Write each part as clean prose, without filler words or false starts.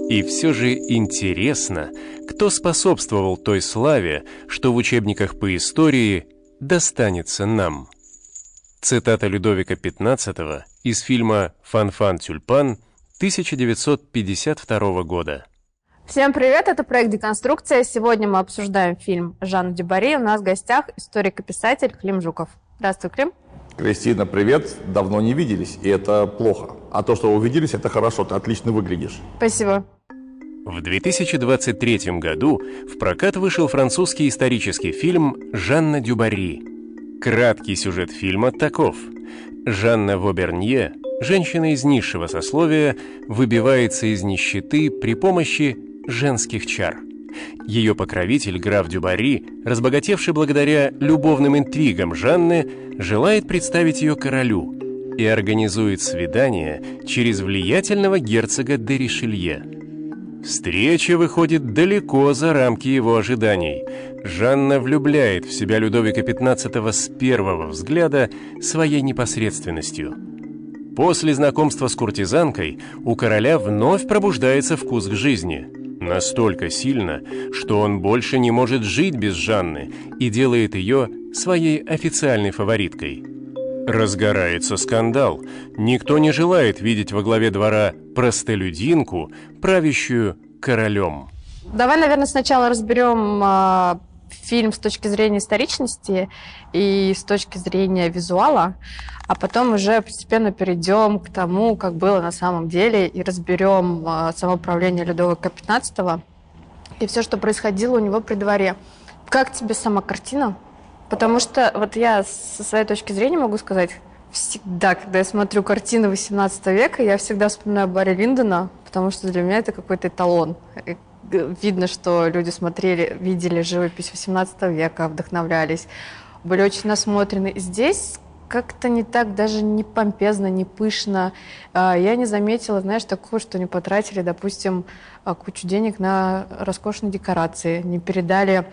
И все же интересно, кто способствовал той славе, что в учебниках по истории достанется нам. Цитата Людовика XV из фильма «Фан-фан-тюльпан» 1952 года. Всем привет, это проект «Деконструкция». Сегодня мы обсуждаем фильм Жанны Дюбари. У нас в гостях историк и писатель Клим Жуков. Здравствуй, Клим. Кристина, привет. Давно не виделись, и это плохо. А то, что увиделись, это хорошо, ты отлично выглядишь. Спасибо. В 2023 году в прокат вышел французский исторический фильм «Жанна Дюбари». Краткий сюжет фильма таков. Жанна Вобернье, женщина из низшего сословия, выбивается из нищеты при помощи женских чар. Ее покровитель, граф Дюбари, разбогатевший благодаря любовным интригам Жанны, желает представить ее королю и организует свидание через влиятельного герцога де Ришелье. Встреча выходит далеко за рамки его ожиданий. Жанна влюбляет в себя Людовика XV с первого взгляда своей непосредственностью. После знакомства с куртизанкой у короля вновь пробуждается вкус к жизни. Настолько сильно, что он больше не может жить без Жанны и делает ее своей официальной фавориткой. Разгорается скандал. Никто не желает видеть во главе двора простолюдинку, правящую королем. Давай, наверное, сначала разберем фильм с точки зрения историчности и с точки зрения визуала, а потом уже постепенно перейдем к тому, как было на самом деле, и разберем самоуправление Людовика XV и все, что происходило у него при дворе. Как тебе сама картина? Потому что вот я со своей точки зрения могу сказать, всегда, когда я смотрю картины XVIII века, я всегда вспоминаю Барри Линдона, потому что для меня это какой-то эталон. Видно, что люди смотрели, видели живопись XVIII века, вдохновлялись, были очень насмотрены. Здесь как-то не так, даже не помпезно, не пышно. Я не заметила, знаешь, такого, что не потратили, допустим, кучу денег на роскошные декорации, не передали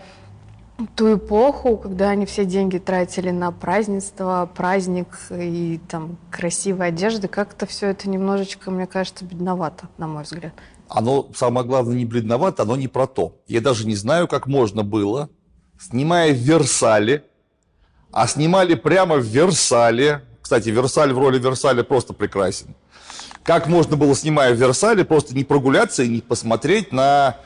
ту эпоху, когда они все деньги тратили на празднество, праздник и там красивые одежды. Как-то все это немножечко, мне кажется, бедновато, на мой взгляд. Оно, самое главное, не бледновато, оно не про то. Я даже не знаю, как можно было, снимая в Версале, а снимали прямо в Версале. Кстати, Версаль в роли Версаля просто прекрасен. Как можно было, снимая в Версале, просто не прогуляться и не посмотреть на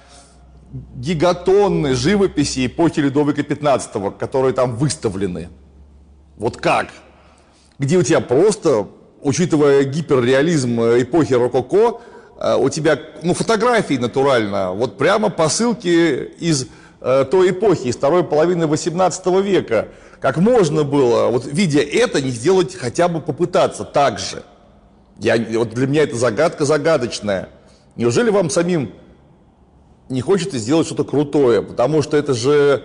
гигатонны живописи эпохи Людовика XV, которые там выставлены. Вот как? Где у тебя просто, учитывая гиперреализм эпохи рококо, у тебя фотографии натурально, вот прямо посылки из той эпохи, из второй половины XVIII века. Как можно было, вот видя это, не сделать, хотя бы попытаться так же? Вот для меня это загадка загадочная. Неужели вам самим не хочется сделать что-то крутое? Потому что это же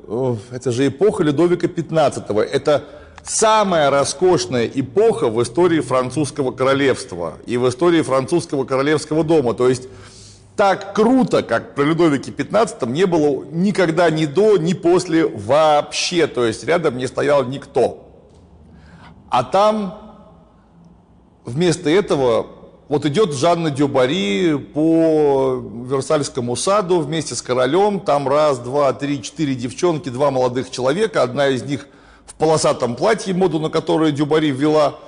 эпоха Людовика XV. Это самая роскошная эпоха в истории французского королевства и в истории французского королевского дома. То есть так круто, как при Людовике XV, не было никогда ни до, ни после вообще. То есть рядом не стоял никто. А там вместо этого вот идет Жанна Дюбари по Версальскому саду вместе с королем. Там раз, два, три, четыре девчонки, два молодых человека. Одна из них в полосатом платье, моду на которое Дюбари ввела.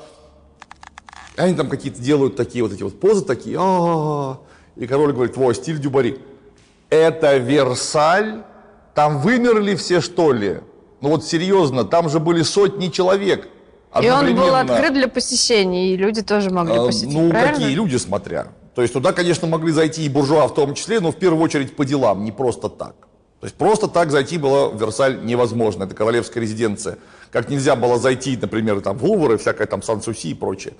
Они там какие-то делают такие вот эти вот позы, такие. И король говорит: во, стиль Дюбари. Это Версаль? Там вымерли все, что ли? Ну вот серьезно, там же были сотни человек. И он был открыт для посещений, и люди тоже могли посетить, правильно? Какие люди, смотря. То есть туда, конечно, могли зайти и буржуа в том числе, но в первую очередь по делам, не просто так. То есть просто так зайти было в Версаль невозможно, это королевская резиденция. Как нельзя было зайти, например, там, в Лувр и всякое там Сан-Суси и прочее.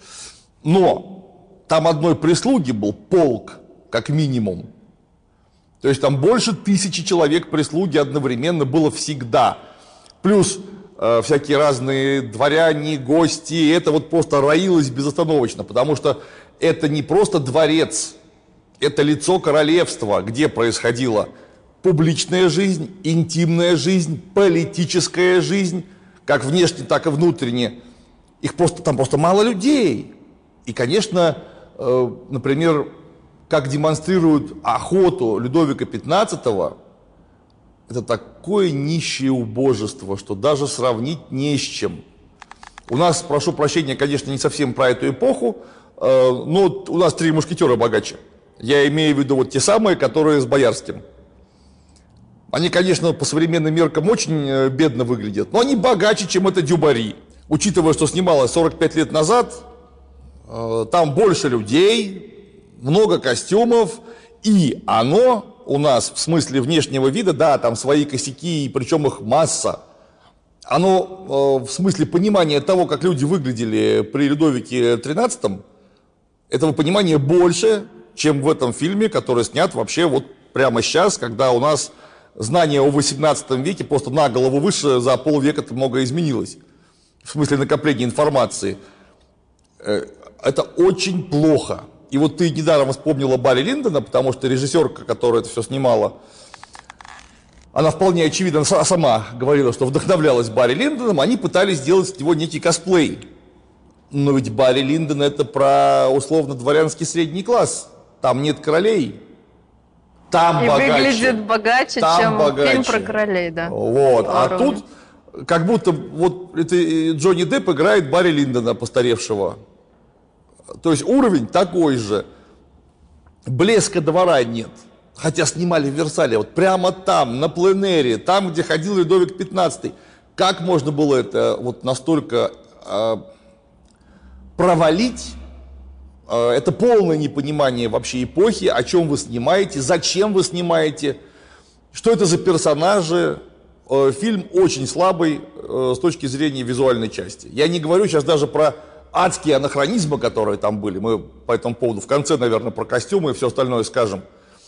Но там одной прислуги был полк, как минимум. То есть там больше 1000 человек прислуги одновременно было всегда. Плюс всякие разные дворяне, гости, это вот просто роилось безостановочно, потому что это не просто дворец, это лицо королевства, где происходила публичная жизнь, интимная жизнь, политическая жизнь, как внешне, так и внутренне. Там просто мало людей. И, конечно, например, как демонстрируют охоту Людовика XV, это такое нищее убожество, что даже сравнить не с чем. У нас, прошу прощения, конечно, не совсем про эту эпоху, но у нас 3 мушкетера богаче. Я имею в виду вот те самые, которые с Боярским. Они, конечно, по современным меркам очень бедно выглядят, но они богаче, чем это Дюбари. Учитывая, что снималось 45 лет назад, там больше людей, много костюмов, и оно у нас в смысле внешнего вида, да, там свои косяки, причем их масса. Оно в смысле понимания того, как люди выглядели при Людовике XIII, этого понимания больше, чем в этом фильме, который снят вообще вот прямо сейчас, когда у нас знание о 18 веке просто на голову выше, за полвека-то многое изменилось. В смысле накопления информации. Это очень плохо. И вот ты недаром вспомнила Барри Линдона, потому что режиссерка, которая это все снимала, она вполне очевидно сама говорила, что вдохновлялась Барри Линдоном, они пытались сделать с него некий косплей. Но ведь Барри Линдон это про условно-дворянский средний класс. Там нет королей. Там и богаче. Выглядит богаче, там чем богаче. Фильм про королей, да. Вот. А тут как будто вот это Джонни Депп играет Барри Линдона, постаревшего. То есть уровень такой же. Блеска двора нет. Хотя снимали в Версале, вот прямо там, на пленэре, там, где ходил Людовик XV. Как можно было это вот настолько провалить? Это полное непонимание вообще эпохи, о чем вы снимаете, зачем вы снимаете, что это за персонажи. Фильм очень слабый с точки зрения визуальной части. Я не говорю сейчас даже про адские анахронизмы, которые там были. Мы по этому поводу в конце, наверное, про костюмы и все остальное скажем.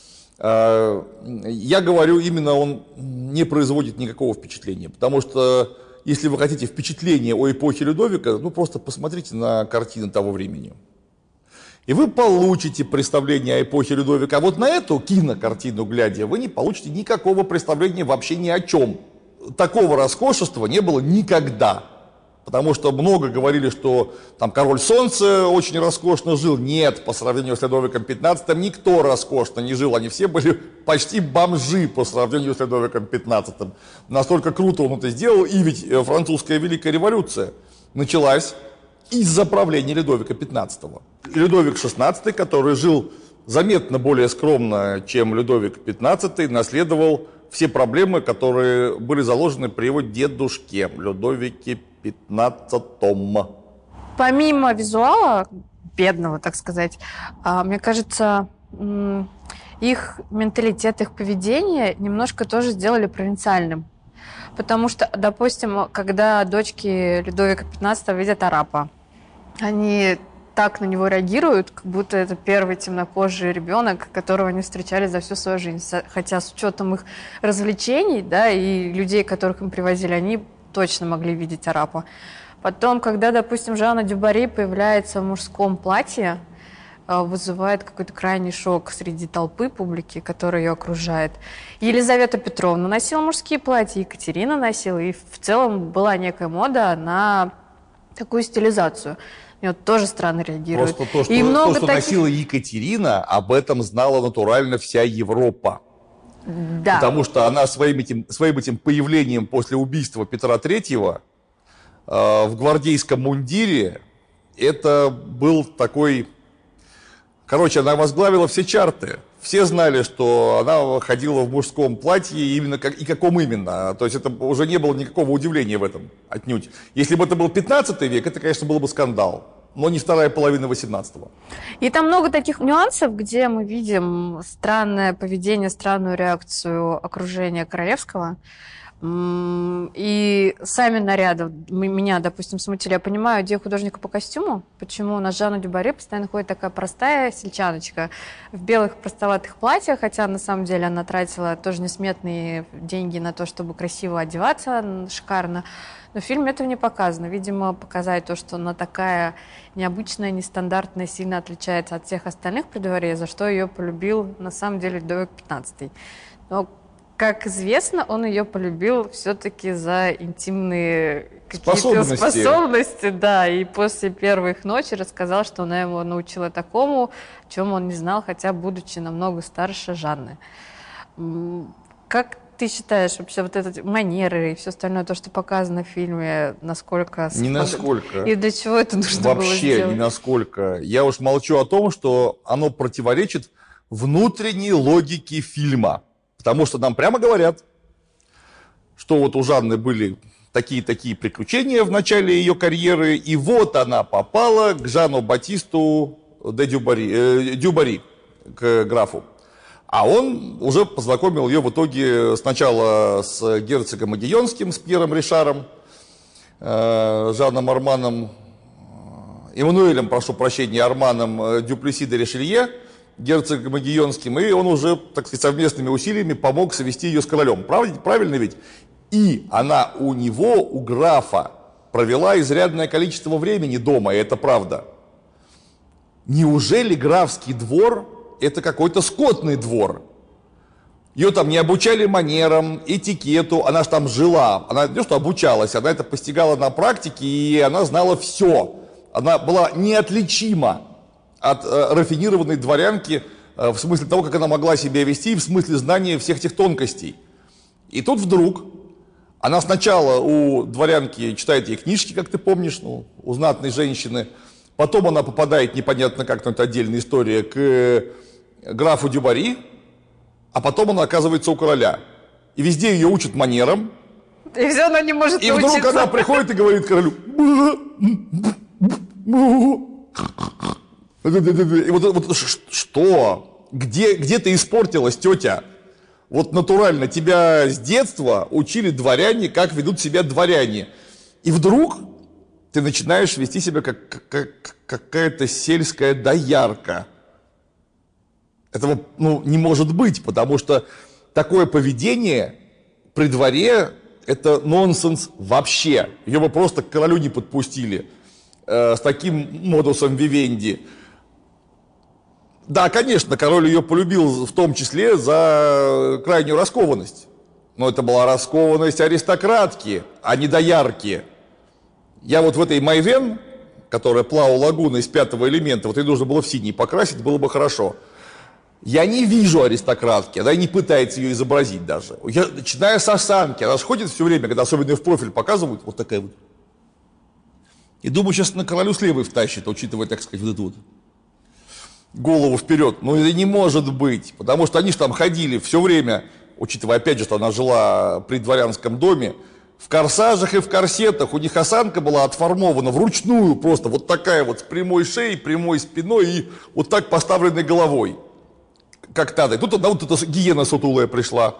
Я говорю, именно он не производит никакого впечатления. Потому что, если вы хотите впечатление о эпохе Людовика, ну просто посмотрите на картины того времени. И вы получите представление о эпохе Людовика. А вот на эту кинокартину глядя, вы не получите никакого представления вообще ни о чем. Такого роскошества не было никогда. Потому что много говорили, что там король солнца очень роскошно жил. Нет, по сравнению с Людовиком XV никто роскошно не жил. Они все были почти бомжи по сравнению с Людовиком XV. Настолько круто он это сделал. И ведь французская Великая революция началась из-за правления Людовика XV. Людовик XVI, который жил заметно более скромно, чем Людовик XV, наследовал все проблемы, которые были заложены при его дедушке Людовике XV. Помимо визуала, бедного, так сказать, мне кажется, их менталитет, их поведение немножко тоже сделали провинциальным. Потому что, допустим, когда дочки Людовика XV видят арапа, они так на него реагируют, как будто это первый темнокожий ребенок, которого они встречали за всю свою жизнь. Хотя с учетом их развлечений, да, и людей, которых им привозили, они точно могли видеть арапа. Потом, когда, допустим, Жанна Дюбари появляется в мужском платье, вызывает какой-то крайний шок среди толпы публики, которая ее окружает. Елизавета Петровна носила мужские платья, Екатерина носила, и в целом была некая мода на такую стилизацию. И вот тоже странно реагирует. Просто то, что носила Екатерина, об этом знала натурально вся Европа. Да. Потому что она своим этим появлением после убийства Петра III в гвардейском мундире, это был такой... Короче, она возглавила все чарты. Все знали, что она ходила в мужском платье, именно и каком именно. То есть это уже не было никакого удивления в этом отнюдь. Если бы это был 15 век, это, конечно, был бы скандал. Но не вторая половина 18-го. И там много таких нюансов, где мы видим странное поведение, странную реакцию окружения королевского. И сами наряды меня, допустим, смутили. Я понимаю, где художника по костюму, почему у нас Жанна Дюбари постоянно ходит такая простая сельчаночка в белых простоватых платьях, хотя на самом деле она тратила тоже несметные деньги на то, чтобы красиво одеваться, шикарно. Но в фильме этого не показано. Видимо, показать то, что она такая необычная, нестандартная, сильно отличается от всех остальных при дворе, за что ее полюбил на самом деле Людовик XV. Но как известно, он ее полюбил все-таки за интимные какие-то способности, да, и после первых ночи рассказал, что она его научила такому, о чем он не знал, хотя будучи намного старше Жанны. Как ты считаешь, вообще вот эти манеры и все остальное, то, что показано в фильме, насколько... Ни насколько. И для чего это нужно было сделать? Вообще ни насколько. Я уж молчу о том, что оно противоречит внутренней логике фильма. Потому что нам прямо говорят, что вот у Жанны были такие-такие приключения в начале ее карьеры, и вот она попала к Жану Батисту де Дюбари, к графу. А он уже познакомил ее в итоге сначала с герцогом Агионским, с Пьером Ришаром, Жаном Арманом, Эммануэлем, прошу прощения, Арманом Дюплесси де Ришелье, герцогом Агионским, и он уже, так сказать, совместными усилиями помог свести ее с королем. Правильно ведь? И она у него, у графа, провела изрядное количество времени дома, и это правда. Неужели графский двор – это какой-то скотный двор? Ее там не обучали манерам, этикету, она же там жила. Она не то, что обучалась, она это постигала на практике, и она знала все. Она была неотличима от рафинированной дворянки в смысле того, как она могла себя вести, в смысле знания всех этих тонкостей. И тут вдруг она сначала у дворянки читает ей книжки, как ты помнишь, ну, у знатной женщины, потом она попадает, непонятно как, но это отдельная история, к графу Дюбари, а потом она оказывается у короля. И везде ее учат манерам. И все она не может научиться. И вдруг она приходит и говорит королю: и вот что? Где ты испортилась, тетя? Вот натурально тебя с детства учили дворяне, как ведут себя дворяне. И вдруг ты начинаешь вести себя как какая-то сельская доярка. Этого не может быть, потому что такое поведение при дворе – это нонсенс вообще. Ее бы просто к королю не подпустили с таким модусом вивенди. Да, конечно, король ее полюбил в том числе за крайнюю раскованность. Но это была раскованность аристократки, а не доярки. Я вот в этой Майвен, которая Плау Лагуна из «Пятого элемента», вот ее нужно было в синий покрасить, было бы хорошо. Я не вижу аристократки, она не пытается ее изобразить даже. Начиная с осанки, она же ходит все время, когда особенно ее в профиль показывают, вот такая вот. И думаю, сейчас на королю с левой втащит, учитывая, так сказать, вот эту вот голову вперед. Но это не может быть, потому что они же там ходили все время, учитывая, опять же, что она жила при дворянском доме, в корсажах и в корсетах. У них осанка была отформована вручную, просто вот такая вот с прямой шеей, прямой спиной и вот так поставленной головой. Как надо. И тут одна вот эта гиена сутулая пришла.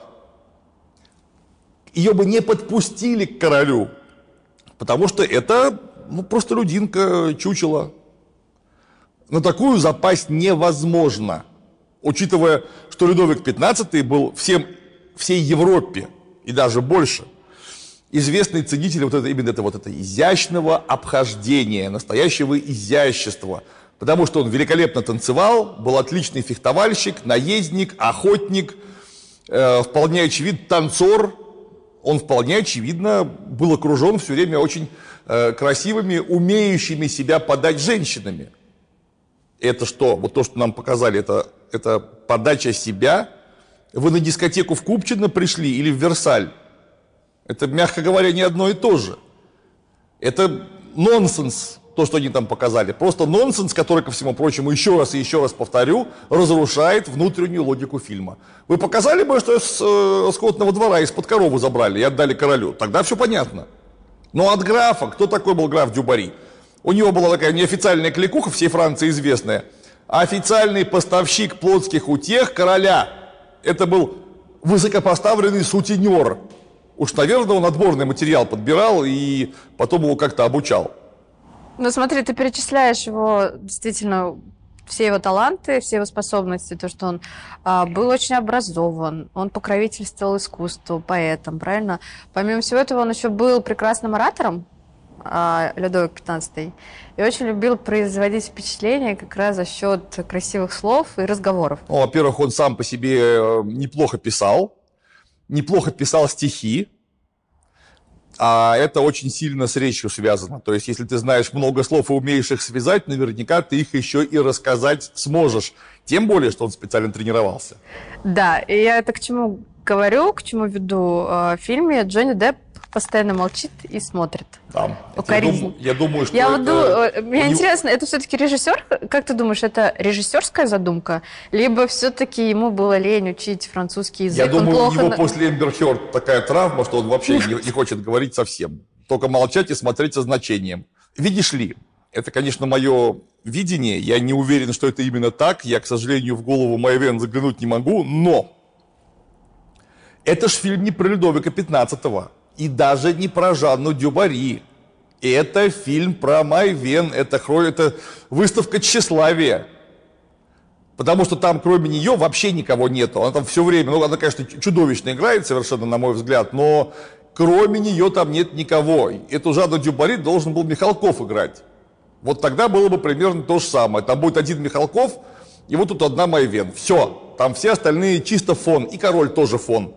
Ее бы не подпустили к королю, потому что это просто людинка, чучело. На такую запасть невозможно, учитывая, что Людовик XV был всей Европе и даже больше известный ценитель именно этого изящного обхождения, настоящего изящества. Потому что он великолепно танцевал, был отличный фехтовальщик, наездник, охотник, вполне очевидно танцор. Он вполне очевидно был окружен все время очень красивыми, умеющими себя подать женщинами. Это что? Вот то, что нам показали, это подача себя. Вы на дискотеку в Купчино пришли или в Версаль? Это, мягко говоря, не одно и то же. Это нонсенс, то, что они там показали. Просто нонсенс, который, ко всему прочему, еще раз и еще раз повторю, разрушает внутреннюю логику фильма. Вы показали бы, что с скотного двора из-под коровы забрали и отдали королю. Тогда все понятно. Но от графа, кто такой был граф Дюбари? У него была такая неофициальная кликуха, всей Франции известная. Официальный поставщик плотских утех короля. Это был высокопоставленный сутенер. Уж, наверное, он отборный материал подбирал и потом его как-то обучал. Ну, смотри, ты перечисляешь его, действительно, все его таланты, все его способности, то, что он был очень образован, он покровительствовал искусству, поэтам, правильно? Помимо всего этого, он еще был прекрасным оратором, Людовик XV, и очень любил производить впечатление как раз за счет красивых слов и разговоров. Ну, во-первых, он сам по себе неплохо писал. неплохо писал стихи, а это очень сильно с речью связано. То есть, если ты знаешь много слов и умеешь их связать, наверняка ты их еще и рассказать сможешь. Тем более, что он специально тренировался. Да, и я это к чему говорю, к чему веду. В фильме Джонни Депп постоянно молчит и смотрит. Там. Укоризненно. Я думаю, что мне интересно, это все-таки режиссер? Как ты думаешь, это режиссерская задумка? Либо все-таки ему было лень учить французский язык? Я думаю, у него после Эмбер Хёрд такая травма, что он вообще не хочет говорить совсем. Только молчать и смотреть со значением. Видишь ли, это, конечно, мое видение. Я не уверен, что это именно так. Я, к сожалению, в голову Майвен заглянуть не могу. Но это ж фильм не про Людовика XV. И даже не про Жанну Дюбари. Это фильм про Майвен. Это выставка тщеславия. Потому что там, кроме нее, вообще никого нету. Она там все время, она, конечно, чудовищно играет совершенно, на мой взгляд, но кроме нее там нет никого. Эту Жанну Дюбари должен был Михалков играть. Вот тогда было бы примерно то же самое. Там будет один Михалков, и вот тут одна Майвен. Все. Там все остальные чисто фон. И король тоже фон.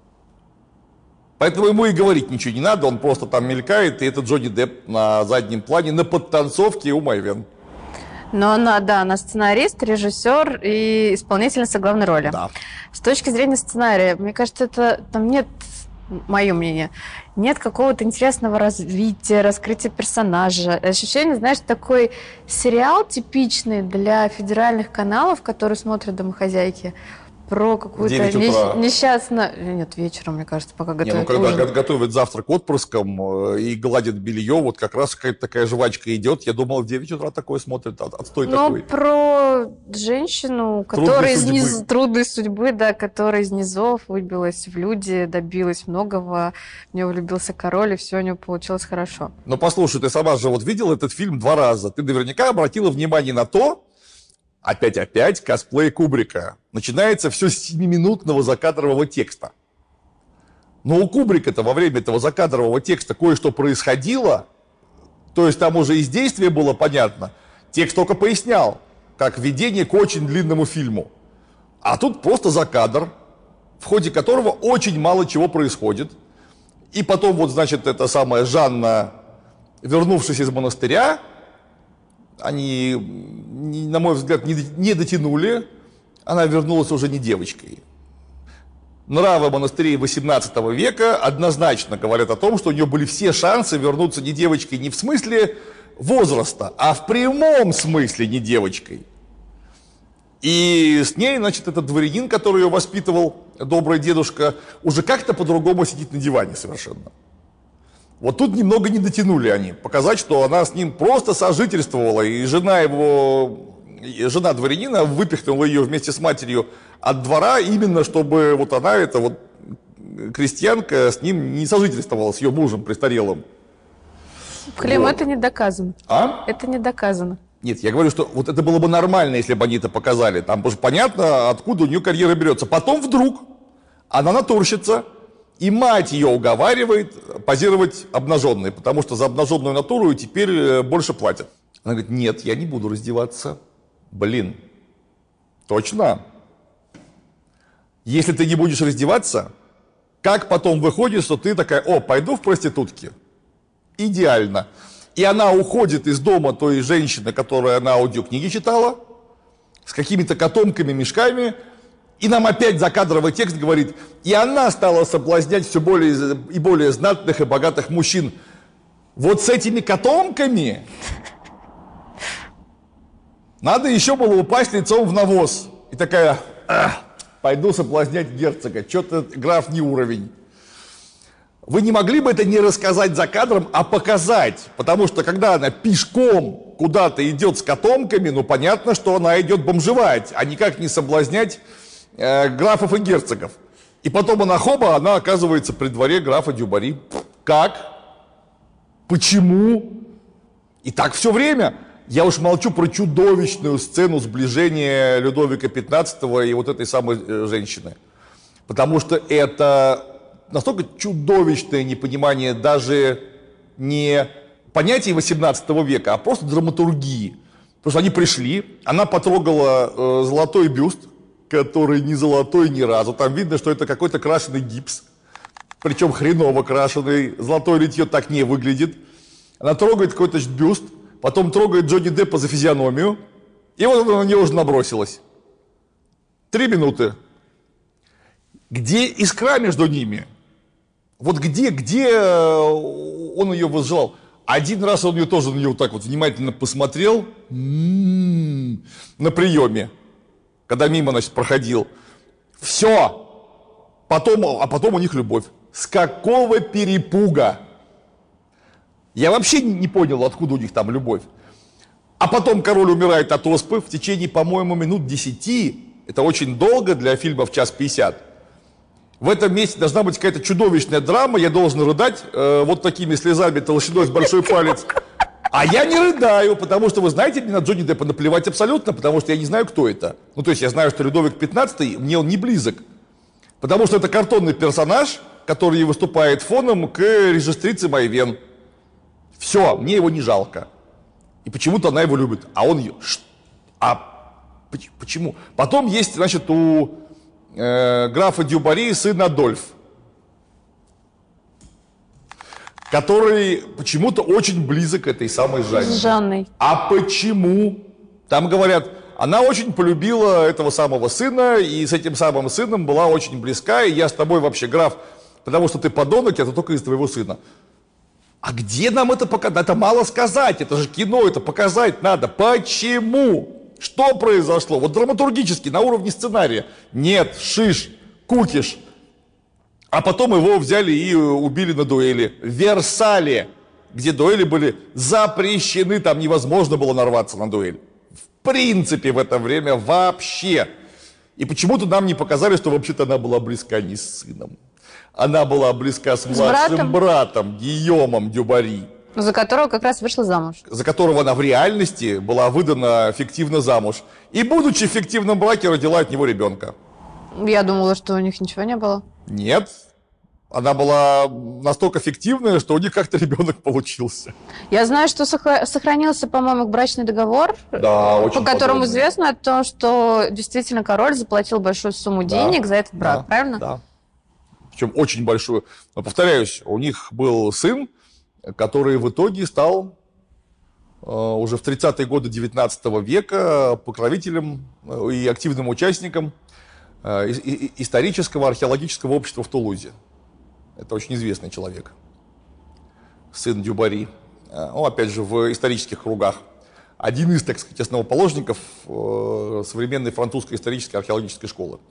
Поэтому ему и говорить ничего не надо, он просто там мелькает, и это Джонни Депп на заднем плане, на подтанцовке у Майвен. Но она сценарист, режиссер и исполнительница главной роли. Да. С точки зрения сценария, мне кажется, там нет, мое мнение, нет какого-то интересного развития, раскрытия персонажа. Ощущение, знаешь, такой сериал типичный для федеральных каналов, которые смотрят домохозяйки, про какую-то несчастную... Нет, вечером, мне кажется, пока готовят когда ужин. готовят завтрак отпрыском и гладят белье, вот как раз какая-то такая жвачка идет. Я думал, в 9 утра такое смотрят, отстой такой. Про женщину, которая из трудной судьбы, да, которая из низов выбилась в люди, добилась многого, в нее влюбился король, и все у нее получилось хорошо. Но послушай, ты сама же вот видела этот фильм 2 раза. Ты наверняка обратила внимание на то, опять косплей Кубрика. Начинается все с 7-минутного закадрового текста. Но у Кубрика-то во время этого закадрового текста кое-что происходило. То есть там уже из действия было понятно. Текст только пояснял, как введение к очень длинному фильму. А тут просто закадр, в ходе которого очень мало чего происходит. И потом вот, значит, эта самая Жанна, вернувшись из монастыря, они, на мой взгляд, не дотянули. Она вернулась уже не девочкой. Нравы монастырей XVIII века однозначно говорят о том, что у нее были все шансы вернуться не девочкой не в смысле возраста, а в прямом смысле не девочкой. И с ней, значит, этот дворянин, который ее воспитывал, добрый дедушка, уже как-то по-другому сидит на диване совершенно. Вот тут немного не дотянули они. Показать, что она с ним просто сожительствовала, и жена дворянина выпихнула ее вместе с матерью от двора, именно чтобы вот она, эта вот крестьянка, с ним не сожительствовала, с ее мужем престарелым. Клим, вот. Это не доказано. А? Это не доказано. Нет, я говорю, что вот это было бы нормально, если бы они это показали. Там уже понятно, откуда у нее карьера берется. Потом вдруг она натурщица, и мать ее уговаривает позировать обнаженной, потому что за обнаженную натуру теперь больше платят. Она говорит, нет, я не буду раздеваться. Блин, точно? Если ты не будешь раздеваться, как потом выходит, что ты такая, пойду в проститутки? Идеально. И она уходит из дома той женщины, которая на аудиокниги читала, с какими-то котомками, мешками, и нам опять закадровый текст говорит, и она стала соблазнять все более и более знатных и богатых мужчин. Вот с этими котомками надо еще было упасть лицом в навоз. И такая, пойду соблазнять герцога, что-то граф не уровень. Вы не могли бы это не рассказать за кадром, а показать? Потому что когда она пешком куда-то идет с котомками, понятно, что она идет бомжевать, а никак не соблазнять графов и герцогов. И потом она оказывается при дворе графа Дюбари. Как? Почему? И так все время. Я уж молчу про чудовищную сцену сближения Людовика XV и вот этой самой женщины. Потому что это настолько чудовищное непонимание даже не понятий XVIII века, а просто драматургии. Потому что они пришли, она потрогала золотой бюст который не золотой ни разу. Там видно, что это какой-то крашеный гипс. Причем хреново крашеный. Золотое литье так не выглядит. Она трогает какой-то бюст, потом трогает Джонни Деппа за физиономию. И вот она на нее уже набросилась. 3 минуты. Где искра между ними? Вот где он ее возжелал? Один раз он ее тоже на нее вот так вот внимательно посмотрел на приеме, когда мимо, значит, проходил. Все. Потом у них любовь. С какого перепуга? Я вообще не понял, откуда у них там любовь. А потом король умирает от оспы в течение, по-моему, минут 10. Это очень долго для фильмов «Час 50». В этом месте должна быть какая-то чудовищная драма, я должен рыдать вот такими слезами толщиной с большой палец. А я не рыдаю, потому что, вы знаете, мне на Джонни Деппа наплевать абсолютно, потому что я не знаю, кто это. Ну, то есть я знаю, что Людовик XV, мне он не близок. Потому что это картонный персонаж, который выступает фоном к режистрице Майвен. Все, мне его не жалко. И почему-то она его любит. А он ее... Почему? Потом есть, значит, у графа Дюбари сын Адольф, который почему-то очень близок к этой самой Жанне. С Жанной. А почему? Там говорят, она очень полюбила этого самого сына, и с этим самым сыном была очень близка, и я с тобой вообще, граф, потому что ты подонок, это только из твоего сына. А где нам это показать? Это мало сказать, это же кино, это показать надо. Почему? Что произошло? Вот драматургически, на уровне сценария. Нет, шиш, кукиш. А потом его взяли и убили на дуэли. В Версале, где дуэли были запрещены, там невозможно было нарваться на дуэль. В принципе, в это время вообще. И почему-то нам не показали, что вообще-то она была близка не с сыном. Она была близка с младшим братом Гийомом Дюбари. За которого как раз вышла замуж. За которого она в реальности была выдана фиктивно замуж. И, будучи в фиктивном браке, родила от него ребенка. Я думала, что у них ничего не было. Нет. Она была настолько фиктивная, что у них как-то ребенок получился. Я знаю, что сохранился, по-моему, брачный договор, Да, очень по которому подробно. известно о том, что действительно король заплатил большую сумму денег за этот брак, правильно? Да. Причем очень большую. Но, повторяюсь, у них был сын, который в итоге стал уже в 30-е годы 19 века покровителем и активным участником исторического археологического общества в Тулузе. Это очень известный человек. Сын Дюбари. Ну, опять же, в исторических кругах. Один из, так сказать, основоположников современной французской исторической археологической школы.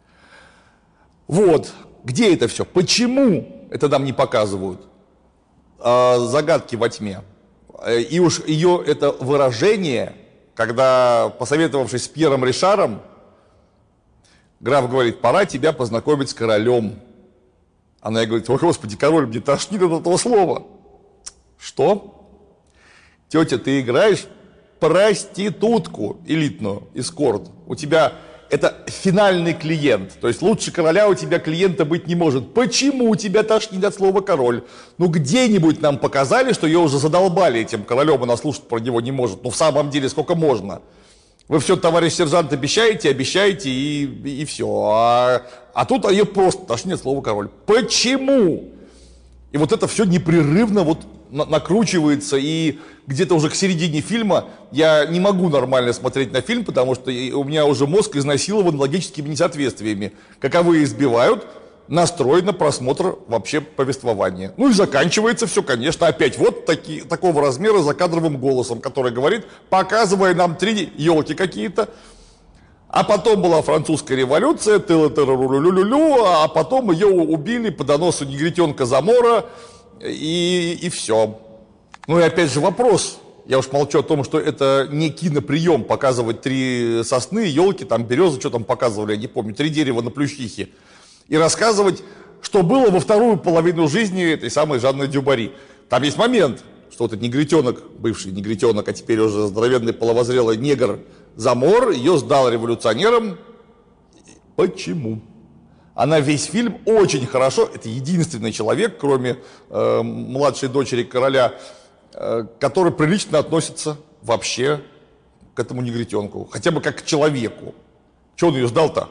Вот. Где это все? Почему это нам не показывают? Загадки во тьме. И уж ее это выражение, когда, посоветовавшись с Пьером Ришаром, граф говорит: пора тебя познакомить с королем. Она ей говорит: ой, господи, король, мне тошнит от этого слова. Что? Тетя, ты играешь проститутку элитную, эскорт. У тебя это финальный клиент. То есть лучше короля у тебя клиента быть не может. Почему тебя тошнит от слова король? Ну где-нибудь нам показали, что ее уже задолбали этим королем, она слушать про него не может. Ну в самом деле сколько можно? Вы все, товарищ сержант, обещаете и все. А тут ее просто тошнит от слова король. Почему? И вот это все непрерывно вот накручивается, и где-то уже к середине фильма я не могу нормально смотреть на фильм, потому что у меня уже мозг изнасилован логическими несоответствиями, каковые избивают настрой на просмотр вообще повествования. Ну и заканчивается все, конечно, опять вот такого размера закадровым голосом, который говорит, показывая нам 3 елки какие-то. А потом была французская революция, а потом ее убили по доносу негритенка Замора, и все. Ну и опять же вопрос. Я уж молчу о том, что это не киноприем показывать 3 сосны, елки, там березы, что там показывали, я не помню, 3 дерева на Плющихе. И рассказывать, что было во вторую половину жизни этой самой Жанны Дюбари. Там есть момент, что вот этот негритенок, бывший негритенок, а теперь уже здоровенный половозрелый негр Замор, ее сдал революционерам. Почему? Она весь фильм очень хорошо, это единственный человек, кроме младшей дочери короля, который прилично относится вообще к этому негритенку. Хотя бы как к человеку. Чего он ее сдал-то?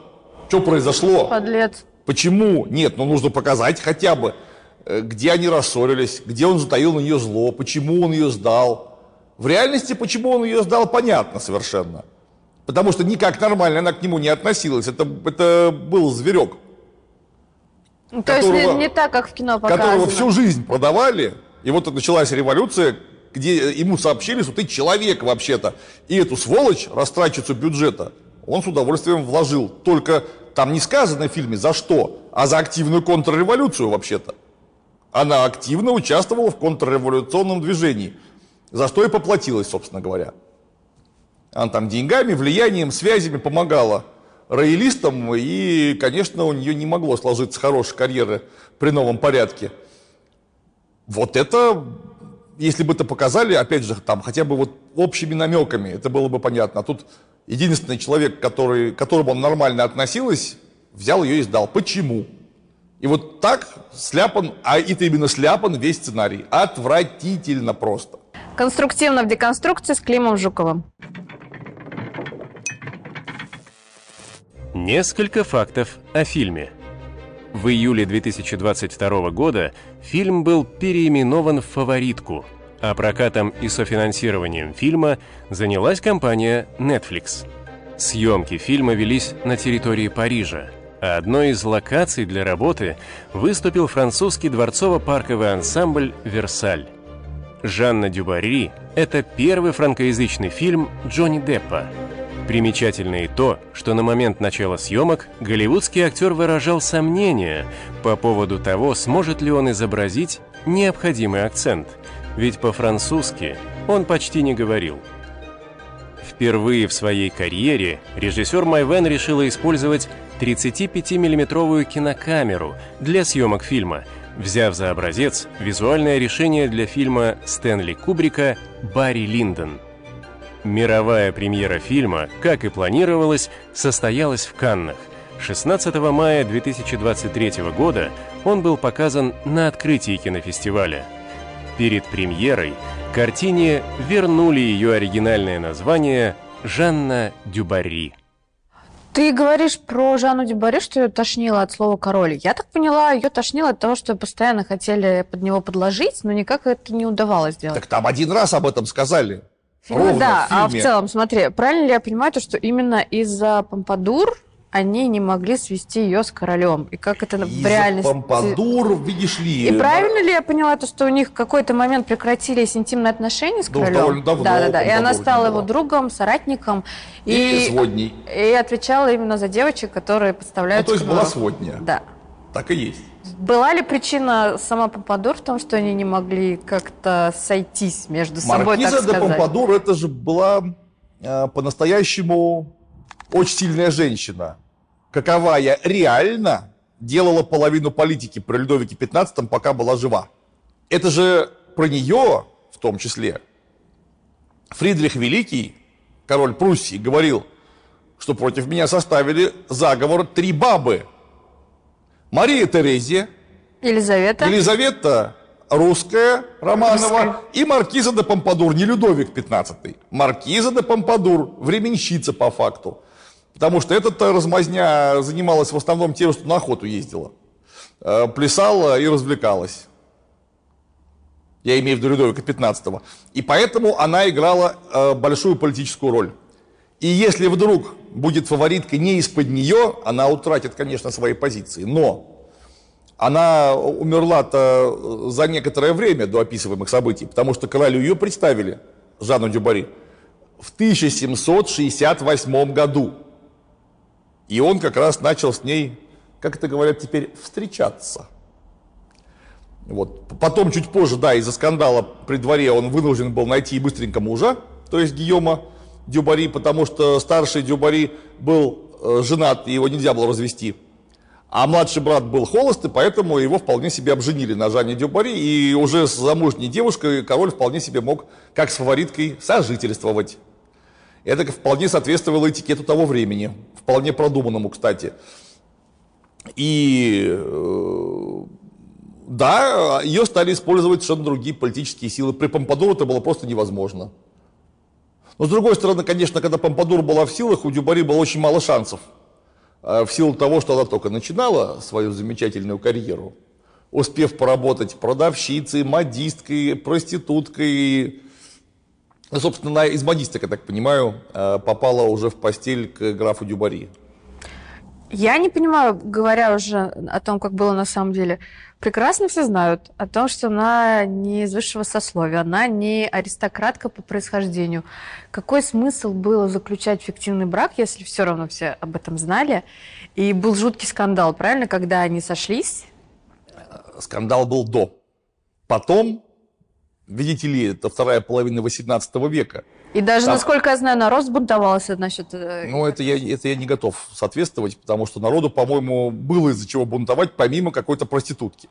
Что произошло? Подлец. Почему? Нет, ну нужно показать хотя бы, где они рассорились, где он затаил на нее зло, почему он ее сдал. В реальности, почему он ее сдал, понятно совершенно. Потому что никак нормально она к нему не относилась. Это был зверек. То есть не так, как в кино показано. Которого всю жизнь продавали. И вот началась революция, где ему сообщили, что ты человек вообще-то. И эту сволочь, растратчицу бюджета, он с удовольствием вложил. Только там не сказано в фильме за что, а за активную контрреволюцию вообще-то. Она активно участвовала в контрреволюционном движении. За что и поплатилась, собственно говоря. Она там деньгами, влиянием, связями помогала роялистам. И, конечно, у нее не могло сложиться хорошей карьеры при новом порядке. Вот это, если бы это показали, опять же, там хотя бы вот общими намеками, это было бы понятно. А тут единственный человек, к которому он нормально относилась, взял ее и сдал. Почему? И вот так сляпан, а это именно сляпан весь сценарий. Отвратительно просто. Конструктивно в деконструкции с Климом Жуковым. Несколько фактов о фильме. В июле 2022 года фильм был переименован в «Фаворитку», а прокатом и софинансированием фильма занялась компания Netflix. Съемки фильма велись на территории Парижа, а одной из локаций для работы выступил французский дворцово-парковый ансамбль «Версаль». «Жанна Дюбарри» — это первый франкоязычный фильм Джонни Деппа. Примечательно и то, что на момент начала съемок голливудский актер выражал сомнения по поводу того, сможет ли он изобразить необходимый акцент, ведь по-французски он почти не говорил. Впервые в своей карьере режиссер Майвен решила использовать 35-миллиметровую кинокамеру для съемок фильма, взяв за образец визуальное решение для фильма Стэнли Кубрика «Барри Линдон». Мировая премьера фильма, как и планировалось, состоялась в Каннах. 16 мая 2023 года он был показан на открытии кинофестиваля. Перед премьерой картине вернули ее оригинальное название «Жанна Дюбарри». Ты говоришь про Жанну Дюбарри, что ее тошнило от слова «король». Я так поняла, ее тошнило от того, что постоянно хотели под него подложить, но никак это не удавалось сделать. Так там один раз об этом сказали. Ну да, а в целом, смотри, правильно ли я понимаю, то, что именно из-за Помпадур они не могли свести ее с королем? И как это в реальности... Помпадур, видишь ли... И правильно ли я поняла, то, что у них в какой-то момент прекратились интимные отношения с королем? Довольно давно. Да. И она стала его другом, соратником. И сводней. И отвечала именно за девочек, которые подставляют... Ну, то есть была сводня. Да. Так и есть. Была ли причина сама Помпадур в том, что они не могли как-то сойтись между собой, так сказать? Маркиза де Помпадур, это же была по-настоящему очень сильная женщина, каковая реально делала половину политики при Людовике XV, пока была жива. Это же про нее, в том числе, Фридрих Великий, король Пруссии, говорил, что против меня составили заговор 3 бабы. Мария Терезия, Елизавета русская, Романова, и маркиза де Помпадур, не Людовик XV, маркиза де Помпадур, временщица по факту. Потому что эта размазня занималась в основном тем, что на охоту ездила, плясала и развлекалась. Я имею в виду Людовика XV. И поэтому она играла большую политическую роль. И если вдруг будет фаворитка не из-под нее, она утратит, конечно, свои позиции. Но она умерла-то за некоторое время до описываемых событий, потому что королю ее представили, Жанну Дюбарри, в 1768 году. И он как раз начал с ней, как это говорят теперь, встречаться. Вот. Потом, чуть позже, да, из-за скандала при дворе он вынужден был найти быстренько мужа, то есть Гийома Дюбарри, потому что старший Дюбарри был женат, и его нельзя было развести. А младший брат был холост, и поэтому его вполне себе обженили на Жанне Дюбарри, и уже с замужней девушкой король вполне себе мог, как с фавориткой, сожительствовать. Это вполне соответствовало этикету того времени, вполне продуманному, кстати. И да, ее стали использовать совершенно другие политические силы. При Помпадур это было просто невозможно. Но с другой стороны, конечно, когда Помпадур была в силах, у Дюбарри было очень мало шансов в силу того, что она только начинала свою замечательную карьеру, успев поработать продавщицей, модисткой, проституткой. Ну, собственно, из модисток, я так понимаю, попала уже в постель к графу Дюбари. Я не понимаю, говоря уже о том, как было на самом деле. Прекрасно все знают о том, что она не из высшего сословия, она не аристократка по происхождению. Какой смысл было заключать фиктивный брак, если все равно все об этом знали? И был жуткий скандал, правильно, когда они сошлись? Скандал был до. Потом, видите ли, это вторая половина XVIII века. И даже, Там... насколько я знаю, народ сбунтовался насчет... Ну, это я не готов соответствовать, потому что народу, по-моему, было из-за чего бунтовать, помимо какой-то проститутки.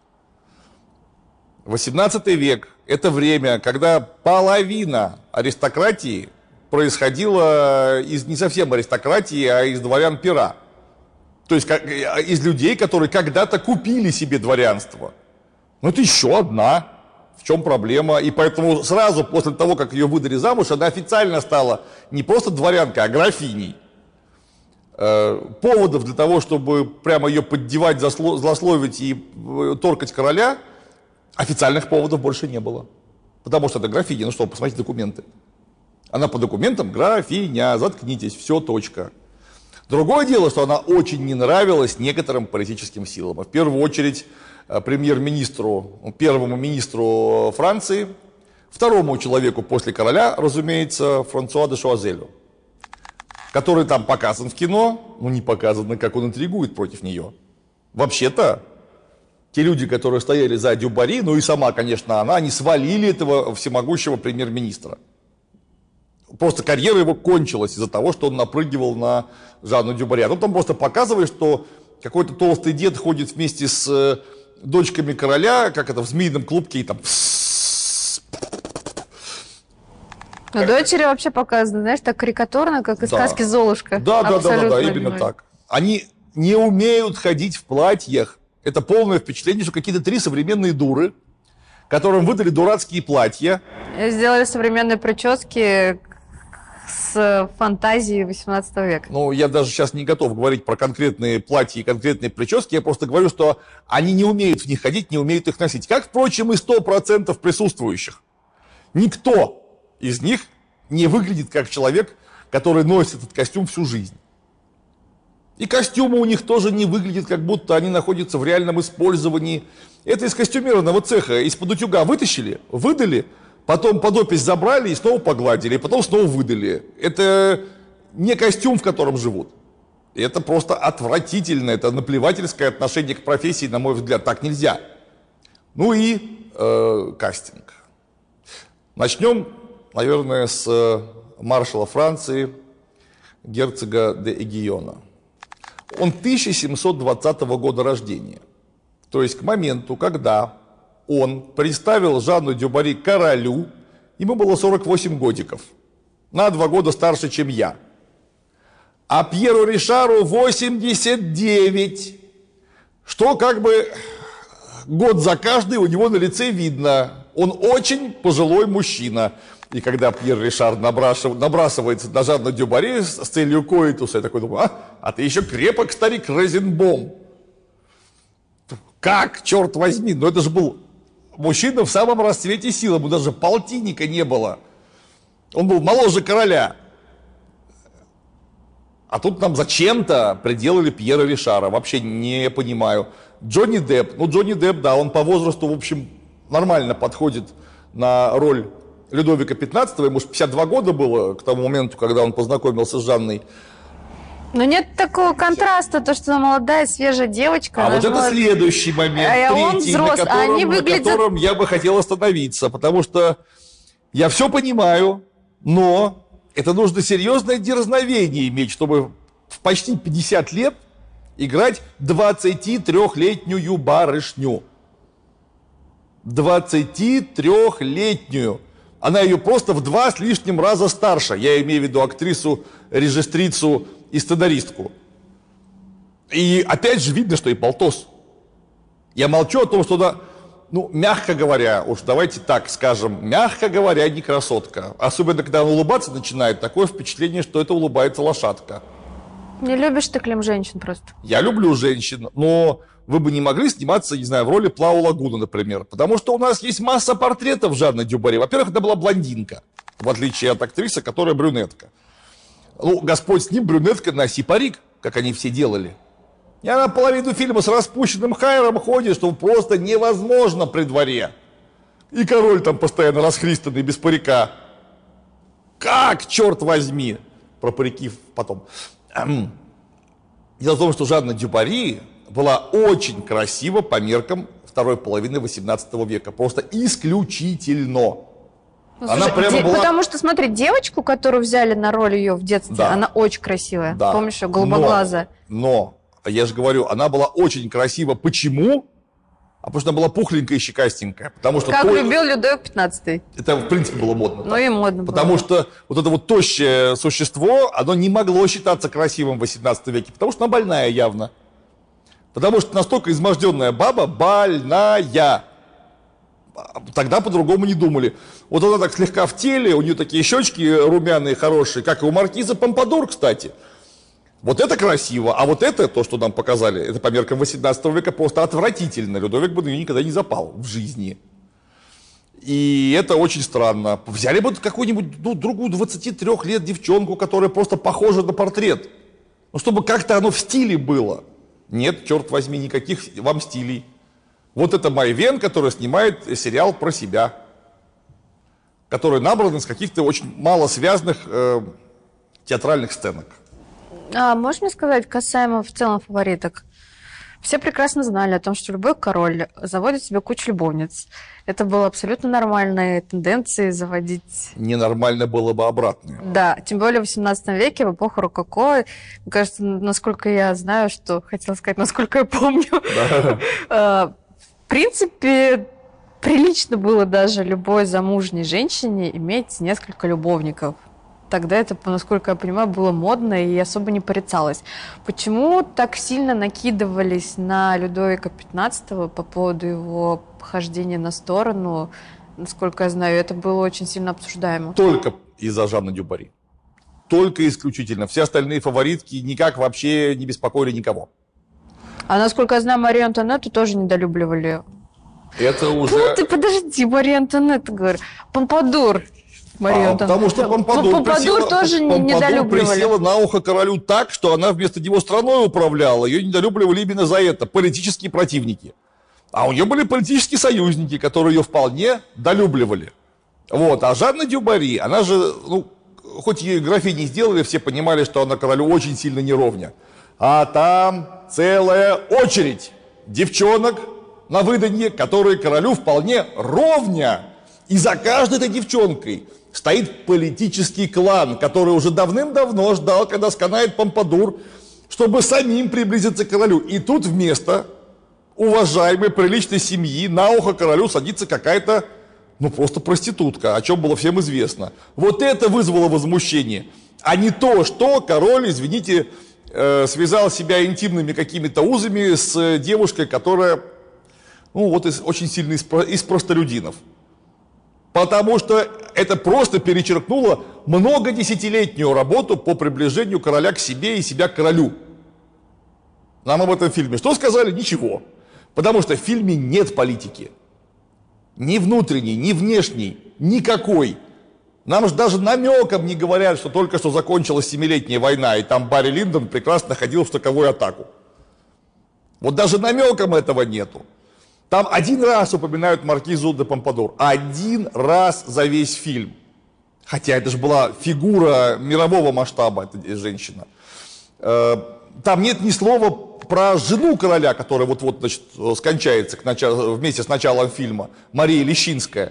XVIII век – это время, когда половина аристократии происходила из не совсем аристократии, а из дворян пера. То есть из людей, которые когда-то купили себе дворянство. Ну, это еще одна. В чем проблема? И поэтому сразу после того, как ее выдали замуж, она официально стала не просто дворянкой, а графиней. Поводов для того, чтобы прямо ее поддевать, злословить и торкать короля, официальных поводов больше не было. Потому что это графиня. Ну что, посмотрите документы. Она по документам графиня, заткнитесь, все, точка. Другое дело, что она очень не нравилась некоторым политическим силам. В первую очередь премьер-министру, первому министру Франции, второму человеку после короля, разумеется, Франсуа де Шуазелю, который там показан в кино, но не показано, как он интригует против нее. Вообще-то, те люди, которые стояли за Дюбари, ну и сама, конечно, она, они свалили этого всемогущего премьер-министра. Просто карьера его кончилась из-за того, что он напрыгивал на Жанну Дюбари. А тут там просто показывает, что какой-то толстый дед ходит вместе с дочками короля, как это, в змеином клубке, и там... Но дочери вообще показаны, знаешь, так карикатурно, как из сказки «Золушка». Да, именно так. Они не умеют ходить в платьях. Это полное впечатление, что какие-то три современные дуры, которым выдали дурацкие платья. Сделали современные прически с фантазией 18 века. Ну, я даже сейчас не готов говорить про конкретные платья и конкретные прически, я просто говорю, что они не умеют в них ходить, не умеют их носить. Как, впрочем, и 100% присутствующих. Никто из них не выглядит как человек, который носит этот костюм всю жизнь. И костюмы у них тоже не выглядят, как будто они находятся в реальном использовании. Это из костюмированного цеха, из-под утюга вытащили, выдали, потом под опись забрали и снова погладили, и потом снова выдали. Это не костюм, в котором живут. Это просто отвратительно, это наплевательское отношение к профессии, на мой взгляд. Так нельзя. Ну и кастинг. Начнем, наверное, с маршала Франции, герцога де Эгийона. Он 1720 года рождения. То есть к моменту, когда он представил Жанну Дюбари королю, ему было 48 годиков. На 2 года старше, чем я. А Пьеру Ришару 89. Что как бы год за каждый у него на лице видно. Он очень пожилой мужчина. И когда Пьер Ришар набрасывается на Жанну Дюбари с целью коитуса, я такой думаю, а ты еще крепок, старик Розенбом. Как, черт возьми, ну это же был мужчина в самом расцвете сил, ему даже полтинника не было. Он был моложе короля. А тут нам зачем-то приделали Пьера Ришара, вообще не понимаю. Джонни Депп, Джонни Депп, да, он по возрасту, в общем, нормально подходит на роль Людовика XV, ему 52 года было к тому моменту, когда он познакомился с Жанной. Но нет такого контраста, то, что она молодая, свежая девочка. А вот это следующий момент, третий, на котором я бы хотел остановиться, потому что я все понимаю, но это нужно серьезное дерзновение иметь, чтобы в почти 50 лет играть 23-летнюю барышню. 23-летнюю. Она ее просто в 2 с лишним раза старше. Я имею в виду актрису, режиссерицу и сценаристку. И опять же видно, что и полтос. Я молчу о том, что она, мягко говоря, уж давайте так скажем, мягко говоря, не красотка. Особенно, когда она улыбаться начинает, такое впечатление, что это улыбается лошадка. Не любишь ты, Клим, женщин просто? Я люблю женщин, но вы бы не могли сниматься, не знаю, в роли Плау Лагуна, например. Потому что у нас есть масса портретов Жанны Дюбари. Во-первых, это была блондинка, в отличие от актрисы, которая брюнетка. Ну, Господь с ним, брюнетка, носи парик, как они все делали. И она половину фильма с распущенным хайром ходит, что просто невозможно при дворе. И король там постоянно расхристанный, без парика. Как, черт возьми? Про парики потом. Дело в том, что Жанна Дюбари была очень красива по меркам второй половины 18 века. Просто исключительно. Ну, Она слушай, прямо была... Потому что, смотри, девочку, которую взяли на роль ее в детстве, Да. она очень красивая. Да. Помнишь, ее голубоглазая? Но, я же говорю, она была очень красива. Почему? А потому что она была пухленькая и щекастенькая. Потому что Как любил Людовик XV. это, в принципе, было модно. Ну и модно Потому было. что вот это вот тощее существо, оно не могло считаться красивым в 18 веке, потому что она больная явно. Потому что настолько изможденная баба больная. Тогда по-другому не думали. Вот она так слегка в теле, у нее такие щечки румяные, хорошие, как и у маркиза Помпадур, кстати. Вот это красиво, а вот это, то, что нам показали, это по меркам 18 века просто отвратительно. Людовик бы на нее никогда не запал в жизни. И это очень странно. Взяли бы какую-нибудь другую 23 лет девчонку, которая просто похожа на портрет. Ну, чтобы как-то оно в стиле было. Нет, черт возьми, никаких вам стилей. Вот это Майвен, которая снимает сериал про себя. Который набран из каких-то очень мало связанных театральных сценок. А можешь мне сказать, касаемо в целом фавориток? Все прекрасно знали о том, что любой король заводит себе кучу любовниц. Это было абсолютно нормальной тенденцией заводить... Ненормально было бы обратное. Да, тем более в 18 веке, в эпоху рококо. Мне кажется, насколько я знаю, что... Хотела сказать, насколько я помню. В принципе, прилично было даже любой замужней женщине иметь несколько любовников. Тогда это, насколько я понимаю, было модно и особо не порицалось. Почему так сильно накидывались на Людовика XV по поводу его хождения на сторону? Насколько я знаю, это было очень сильно обсуждаемо. Только из-за Жанны Дюбари. Только исключительно. Все остальные фаворитки никак вообще не беспокоили никого. А насколько я знаю, Марию Антуанетту тоже недолюбливали. Это уже... Ну ты подожди, Мария Антуанетта, говорю. Помпадур. Потому что Помпадур тоже недолюбливали. присела на ухо королю так, что она вместо него страной управляла. Ее недолюбливали именно за это. Политические противники. А у нее были политические союзники, которые ее вполне долюбливали. Вот. А Жанна Дюбари, она же, ну, хоть ее графиней сделали, все понимали, что она королю очень сильно неровня. А там целая очередь девчонок на выданье, которые королю вполне ровня. И за каждой этой девчонкой стоит политический клан, который уже давным-давно ждал, когда сканает Помпадур, чтобы самим приблизиться к королю. И тут вместо уважаемой приличной семьи на ухо королю садится какая-то, ну, просто проститутка, о чем было всем известно. Вот это вызвало возмущение. А не то, что король, извините, связал себя интимными какими-то узами с девушкой, которая, ну, вот очень сильно из простолюдинов. Потому что это просто перечеркнуло многодесятилетнюю работу по приближению короля к себе и себя к королю. Нам об этом фильме что сказали? Ничего. Потому что в фильме нет политики. Ни внутренней, ни внешней, никакой. Нам же даже намеком не говорят, что только что закончилась 7-летняя война, и там Барри Линдон прекрасно ходил в штыковую атаку. Вот даже намеком этого нету. Там один раз упоминают маркизу де Помпадур. Один раз за весь фильм. Хотя это же была фигура мирового масштаба, эта женщина. Там нет ни слова про жену короля, которая вот-вот, значит, скончается вместе с началом фильма, Мария Лещинская.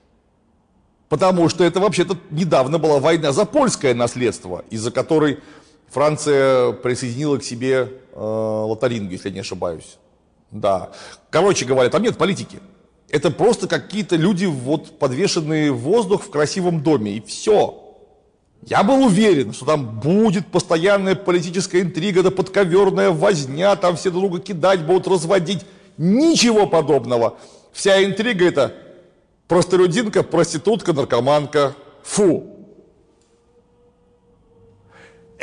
Потому что это вообще-то недавно была война за польское наследство, из-за которой Франция присоединила к себе Лотарингию, если я не ошибаюсь. Да. Короче говоря, там нет политики. Это просто какие-то люди, вот, подвешенные в воздух в красивом доме, и все. Я был уверен, что там будет постоянная политическая интрига, да подковерная возня, там все друг друга кидать будут, разводить. Ничего подобного. Вся интрига — это простолюдинка, проститутка, наркоманка. Фу.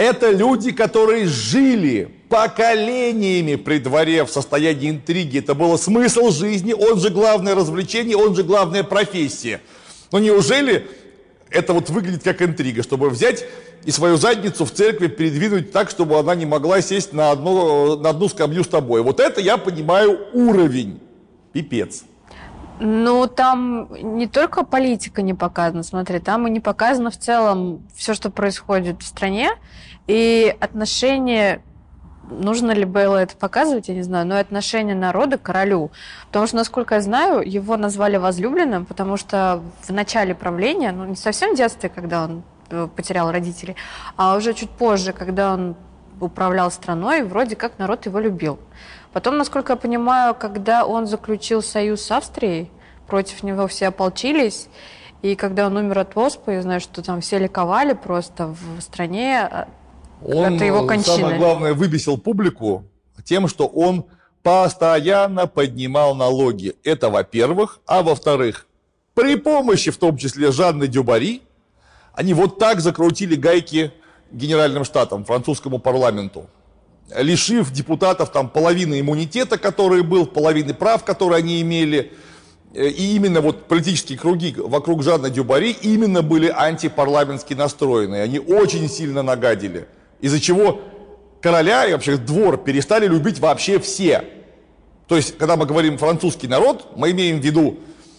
Это люди, которые жили поколениями при дворе в состоянии интриги. Это был смысл жизни, он же главное развлечение, он же главная профессия. Но неужели это вот выглядит как интрига, чтобы взять и свою задницу в церкви передвинуть так, чтобы она не могла сесть на одну скамью с тобой? Вот это я понимаю уровень. Пипец. Ну, там не только политика не показана, смотри, там и не показано в целом все, что происходит в стране, и отношение, нужно ли было это показывать, я не знаю, но и отношение народа к королю. Потому что, насколько я знаю, его назвали возлюбленным, потому что в начале правления, ну, не совсем в детстве, когда он потерял родителей, а уже чуть позже, когда он управлял страной, вроде как народ его любил. Потом, насколько я понимаю, когда он заключил союз с Австрией, против него все ополчились, и когда он умер от оспы, я знаю, что там все ликовали просто в стране от его кончины. Самое главное, выбесил публику тем, что он постоянно поднимал налоги. Это во-первых. А во-вторых, при помощи, в том числе, Жанны Дюбари, они вот так закрутили гайки Генеральным штатам, французскому парламенту, лишив депутатов там половины иммунитета, который был, половины прав, которые они имели. И именно вот политические круги вокруг Жанны Дюбари именно были антипарламентски настроены. Они очень сильно нагадили. Из-за чего короля и вообще двор перестали любить вообще все. То есть, когда мы говорим французский народ, мы имеем в виду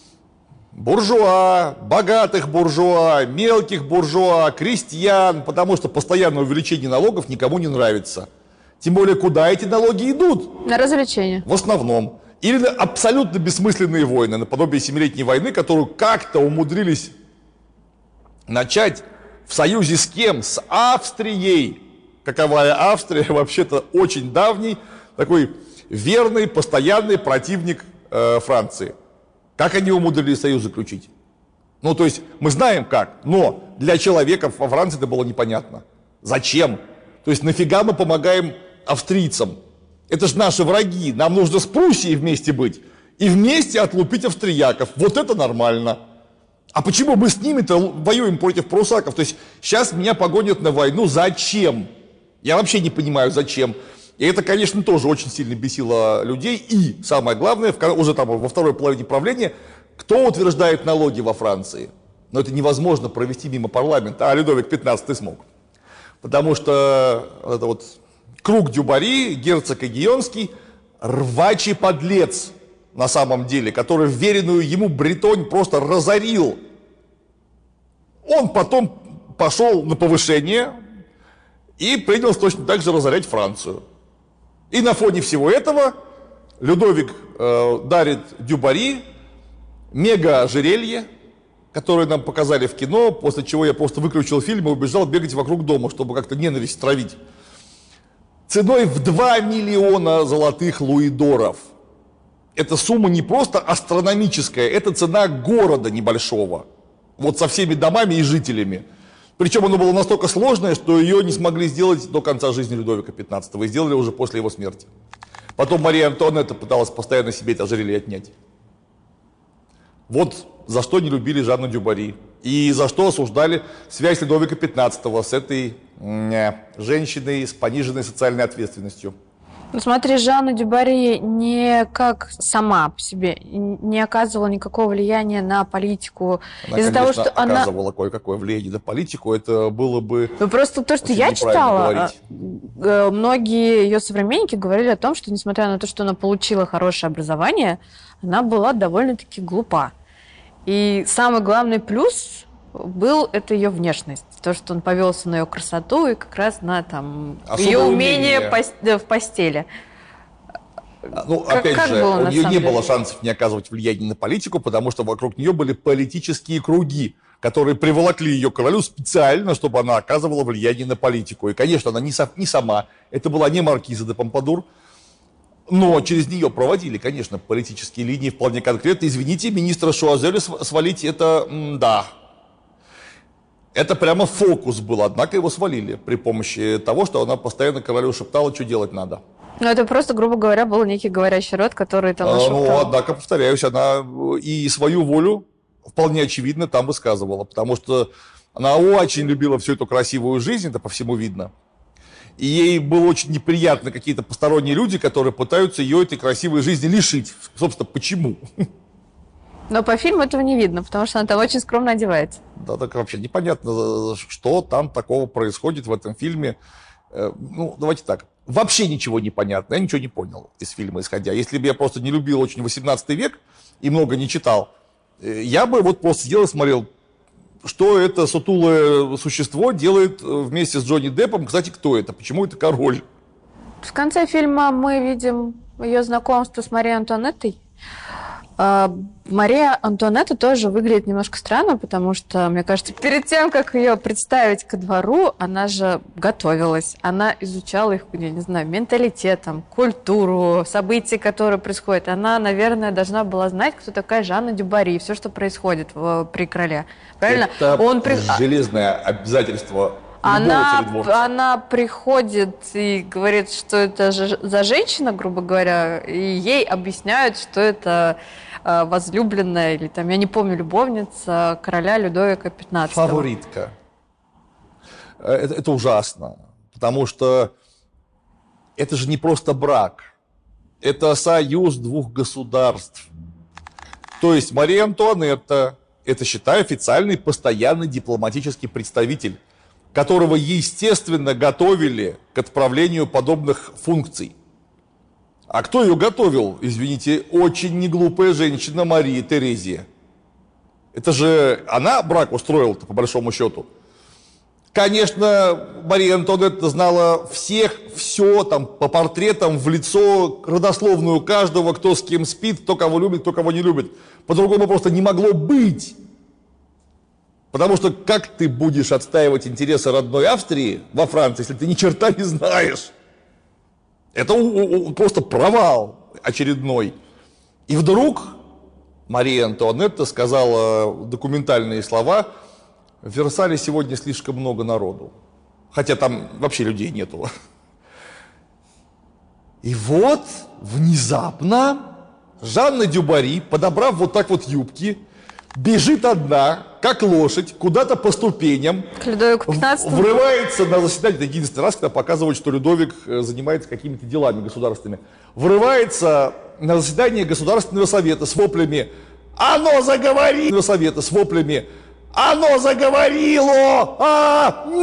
буржуа, богатых буржуа, мелких буржуа, крестьян, потому что постоянное увеличение налогов никому не нравится. Тем более, куда эти налоги идут? На развлечения. В основном. Или на абсолютно бессмысленные войны, наподобие Семилетней войны, которую как-то умудрились начать в союзе с кем? С Австрией. Каковая Австрия, вообще-то очень давний, такой верный, постоянный противник Франции. Как они умудрились союз заключить? Ну, то есть, мы знаем как, но для человека во Франции это было непонятно. Зачем? То есть, нафига мы помогаем австрийцам? Это же наши враги, нам нужно с Пруссией вместе быть и вместе отлупить австрияков. Вот это нормально. А почему мы с ними-то воюем против прусаков? То есть сейчас меня погонят на войну. Зачем? Я вообще не понимаю, зачем. И это, конечно, тоже очень сильно бесило людей. И самое главное, уже там во второй половине правления, кто утверждает налоги во Франции? Но это невозможно провести мимо парламента. А Людовик XV смог. Потому что это вот... Круг Дюбари, герцог Эгионский, рвачий подлец на самом деле, который вверенную ему Бретонь просто разорил. Он потом пошел на повышение и принялся точно так же разорять Францию. И на фоне всего этого Людовик дарит Дюбари мега-ожерелье, которое нам показали в кино, после чего я просто выключил фильм и убежал бегать вокруг дома, чтобы как-то ненависть травить. Ценой в 2 миллиона золотых луидоров. Эта сумма не просто астрономическая, это цена города небольшого. Вот со всеми домами и жителями. Причем оно было настолько сложное, что ее не смогли сделать до конца жизни Людовика XV. И сделали уже после его смерти. Потом Мария Антуанетта пыталась постоянно себе это ожерелье отнять. Вот за что не любили Жанну Дюбари. И за что осуждали связь Людовика XV с этой женщиной с пониженной социальной ответственностью. Ну, смотри, Жанна Дюбари не как сама по себе не оказывала никакого влияния на политику. Она, из-за конечно, того, что оказывала кое-какое влияние на политику, это было бы... Ну, просто то, что я читала, многие ее современники говорили о том, что, несмотря на то, что она получила хорошее образование, она была довольно-таки глупа. И самый главный плюс был это ее внешность. То, что он повелся на ее красоту и как раз на там, ее умение в постели. Ну, опять же, у нее не было шансов не оказывать влияния на политику, потому что вокруг нее были политические круги, которые приволокли ее к королю специально, чтобы она оказывала влияние на политику. И, конечно, она не сама, это была не маркиза де Помпадур, но через нее проводили, конечно, политические линии вполне конкретно. Извините, министра Шуазеля свалить, это, да, это прямо фокус был, однако его свалили при помощи того, что она постоянно королю шептала, что делать надо. Ну, это просто, грубо говоря, был некий говорящий рот, который там нашептал. Ну, однако, повторяюсь, она и свою волю вполне очевидно там высказывала, потому что она очень любила всю эту красивую жизнь, это по всему видно. И ей было очень неприятно какие-то посторонние люди, которые пытаются ее этой красивой жизни лишить. Собственно, почему? Но по фильму этого не видно, потому что она там очень скромно одевается. Да, так вообще непонятно, что там такого происходит в этом фильме. Ну, давайте так. Вообще ничего не понятно, я ничего не понял из фильма исходя. Если бы я просто не любил очень 18 век и много не читал, я бы вот просто сидел и смотрел, что это сутулое существо делает вместе с Джонни Деппом. Кстати, кто это? Почему это король? В конце фильма мы видим ее знакомство с Марией Антуанеттой. Мария Антуанетта тоже выглядит немножко странно, потому что, мне кажется, перед тем, как ее представить ко двору, она же готовилась. Она изучала их, я не знаю, менталитет, там, культуру, события, которые происходят. Она, наверное, должна была знать, кто такая Жанна Дюбари, все, что происходит при короле. Правильно? Это железное обязательство любого царедворца. Она приходит и говорит, что это за женщина, грубо говоря, и ей объясняют, что это возлюбленная, или там, я не помню, любовница короля Людовика XV. Фаворитка. Это ужасно, потому что это же не просто брак, это союз двух государств. То есть Мария Антуанетта, это, считай, официальный постоянный дипломатический представитель, которого, естественно, готовили к отправлению подобных функций. А кто ее готовил? Извините, очень неглупая женщина Мария Терезия. Это же она брак устроила-то, по большому счету. Конечно, Мария Антуанетта знала всех, все, там, по портретам, в лицо, родословную каждого, кто с кем спит, кто кого любит, кто кого не любит. По-другому просто не могло быть. Потому что как ты будешь отстаивать интересы родной Австрии во Франции, если ты ни черта не знаешь? Это просто провал очередной. И вдруг Мария Антуанетта сказала документальные слова: в Версале сегодня слишком много народу. Хотя там вообще людей нету. И вот внезапно Жанна Дюбари, подобрав вот так вот юбки, бежит одна, как лошадь, куда-то по ступеням. К Людовику XV. Врывается на заседание, это единственный раз, когда показывают, что Людовик занимается какими-то делами государственными. Врывается на заседание Государственного совета с воплями: «Оно заговорило!» Совета с воплями: «Оно заговорило!